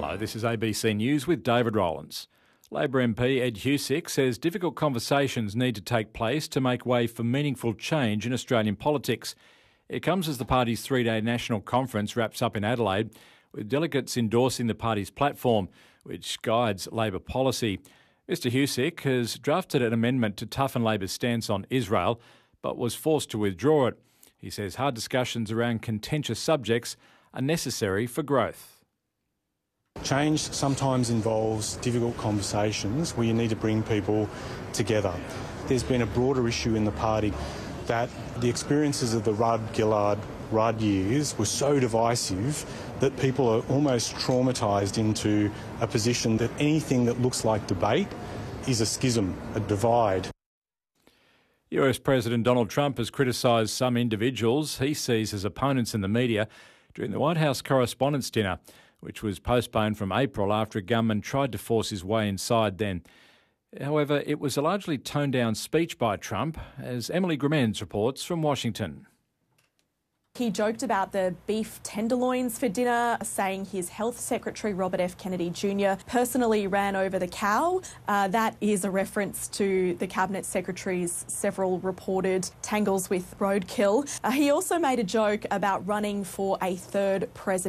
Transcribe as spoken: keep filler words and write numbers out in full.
Hello, this is A B C News with David Rowlands. Labor M P Ed Husic says difficult conversations need to take place to make way for meaningful change in Australian politics. It comes as the party's three-day national conference wraps up in Adelaide, with delegates endorsing the party's platform, which guides Labor policy. Mister Husic has drafted an amendment to toughen Labor's stance on Israel, but was forced to withdraw it. He says hard discussions around contentious subjects are necessary for growth. Change sometimes involves difficult conversations where you need to bring people together. There's been a broader issue in the party that the experiences of the Rudd-Gillard Rudd years were so divisive that people are almost traumatised into a position that anything that looks like debate is a schism, a divide. U S President Donald Trump has criticised some individuals he sees as opponents in the media during the White House Correspondents' Dinner, which was postponed from April after a gunman tried to force his way inside then. However, it was a largely toned-down speech by Trump, as Emily Grimens reports from Washington. He joked about the beef tenderloins for dinner, saying his Health Secretary, Robert F. Kennedy Junior, personally ran over the cow. Uh, that is a reference to the Cabinet Secretary's several reported tangles with roadkill. Uh, he also made a joke about running for a third president.